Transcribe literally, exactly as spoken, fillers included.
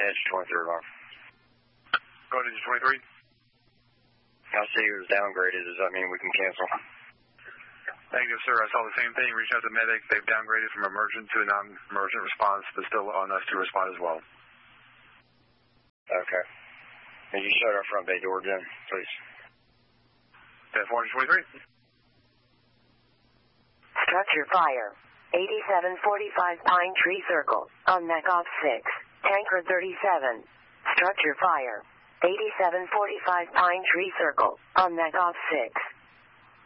Edge twenty-three alarm. Go ahead, Edge twenty-three. I see it was downgraded. Does that mean we can cancel? Negative, sir. I saw the same thing. Reached out to medic. They've downgraded from emergent to non-emergent response, but still on us to respond as well. Okay. Can you shut our front bay door, Jim, please? ten four twenty-three. Structure fire. eighty-seven forty-five Pine Tree Circle, on Neckov six, Tanker thirty-seven. Structure fire. eighty-seven forty-five Pine Tree Circle, on Neckov six.